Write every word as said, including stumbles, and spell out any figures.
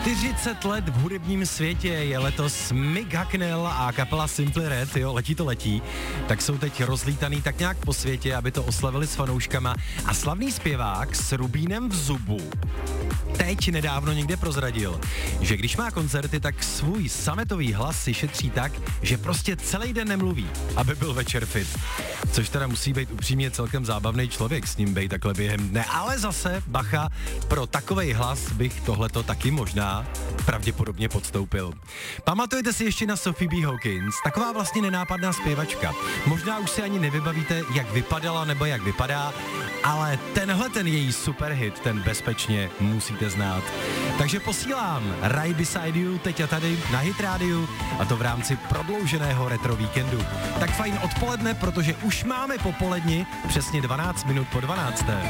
čtyřicet let v hudebním světě je letos Mick Hucknall a kapela Simply Red, jo, letí to letí, tak jsou teď rozlítaný tak nějak po světě, aby to oslavili s fanouškama. A slavný zpěvák s rubínem v zubu teď nedávno někde prozradil, že když má koncerty, tak svůj sametový hlas si šetří tak, že prostě celý den nemluví, aby byl večer fit. Což teda musí být upřímně celkem zábavný člověk s ním bejt takhle během dne. Ale zase, bacha, pro takovej hlas bych tohleto taky možná pravděpodobně podstoupil. Pamatujete si ještě na Sophie B. Hawkins? Taková vlastně nenápadná zpěvačka. Možná už si ani nevybavíte, jak vypadala nebo jak vypadá, ale tenhle ten její superhit, ten bezpečně musíte znát. Takže posílám Right Beside You teď a tady na Hit Radio, a to v rámci prodlouženého retro víkendu. Tak fajn odpoledne, protože už máme popoledni přesně dvanáct minut po dvanácté.